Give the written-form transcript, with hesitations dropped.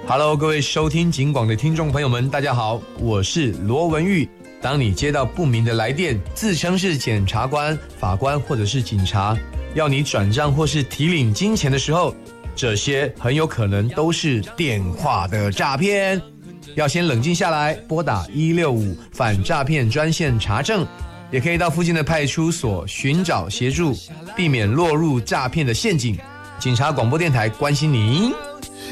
Hello， 各位收听警广的听众朋友们，大家好，我是罗文玉。当你接到不明的来电，自称是检察官、法官或者是警察，要你转账或是提领金钱的时候，这些很有可能都是电话的诈骗。要先冷静下来，拨打165反诈骗专线查证，也可以到附近的派出所寻找协助，避免落入诈骗的陷阱。警察广播电台关心您。